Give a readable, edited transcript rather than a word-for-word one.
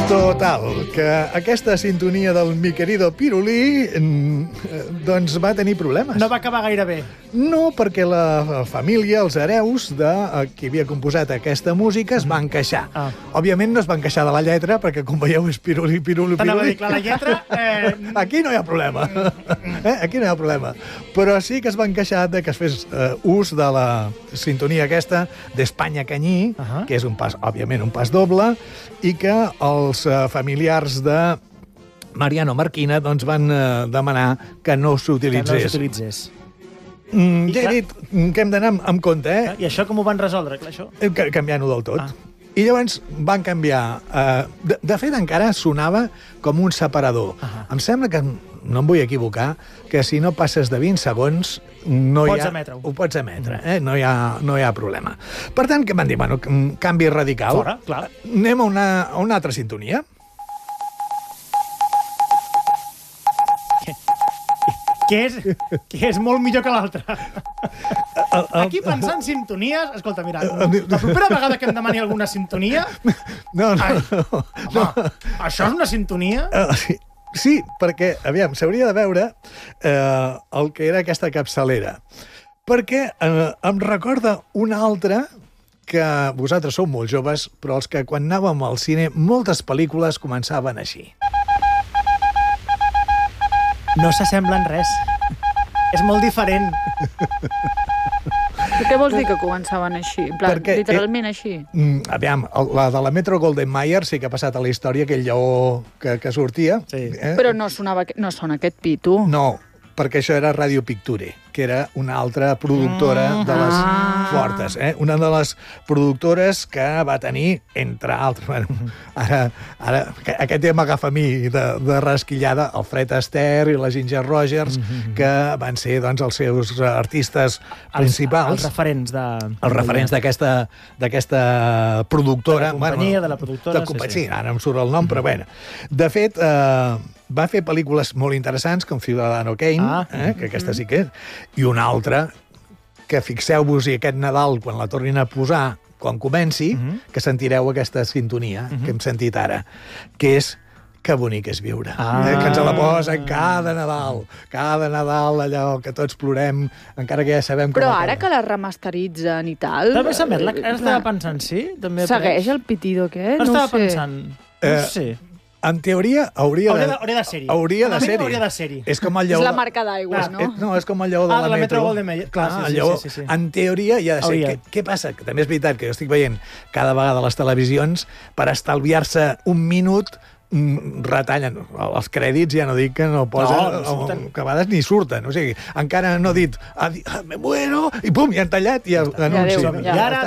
Total, que aquesta sintonia del Mi querido Pirulí doncs va tenir problemes. No va acabar gaire bé. No, perquè la família, els hereus de qui havia composat aquesta música es van queixar. Òbviament no es van queixar de la lletra, perquè com veieu és Pirulí, Pirulí, T'anava a Pirulí. dir, clar, la lletra... Aquí no hi ha problema. Aquí no hi ha problema. Però sí que es van queixar de que es fes ús de la sintonia aquesta d'Espanya Canyí, que és un pas, òbviament, un pas doble, i que els familiars de Mariano Marquina doncs van demanar que no s'utilitzés. Ja he dit que hem d'anar amb compte, I això com ho van resoldre, clar, això? Canviant-ho del tot. I llavors van canviar... De fet, encara sonava com un separador. Em sembla que, no em vull equivocar, que si no passes de 20 segons no hi ha... Ho pots emetre, no hi ha problema. Per tant, què van dir? Bueno, canvi radical. Fora, clar. Anem a una altra sintonia. Que és molt millor que l'altra. Aquí pensant sintonies... Escolta, mira, la propera vegada que em demani alguna sintonia... No. Això és una sintonia? Sí, perquè, aviam, s'hauria de veure el que era aquesta capçalera. Perquè em recorda una altra que vosaltres sou molt joves, però els que quan anàvem al cine moltes pel·lícules començaven així. No s'assemblen res. És molt diferent. Què vols dir que començaven així? En plan, literalment així? Aviam, la de la Metro Goldwyn Mayer sí que ha passat a la història, aquell lleó que sortia. Sí. Però no sona aquest pito. No, perquè això era Radio Picture, que era una altra productora de les fortes. Una de les productores que va tenir, entre altres... Bueno, ara aquest tema agafa a mi de rasquillada, el Fred Astaire i la Ginger Rogers, que van ser doncs, els seus artistes principals. Els referents de... Els referents d'aquesta productora. De la companyia, de la productora. Sí, ara em surt el nom, però bé. De fet, va fer pel·lícules molt interessants, com Ciudadano Kane, que aquesta sí que és, i una altra, que fixeu-vos-hi aquest Nadal, quan la tornin a posar, quan comenci, que sentireu aquesta sintonia que hem sentit ara, que és Que bonic és viure. Que ens la posen cada Nadal, allò que tots plorem, encara que ja sabem... Però ara que la remasteritzen i tal... També s'emet, estava pensant, sí? Segueix el pitido aquest? No estava pensant, no sé... En teoria, hauria de ser-hi. Hauria de ser-hi. És com el lleó... És la marca d'aigües, no? No, és com el lleó de la Metro Goldwyn Mayer. Clar, sí. En teoria hi ha de ser. Què passa? Que també és veritat que jo estic veient cada vegada les televisions per estalviar-se un minut retallen els crèdits, ja no dic que no posen, que a vegades ni surten, o sigui, encara no ha dit me muero, i pum, ja han tallat i anunci. I ara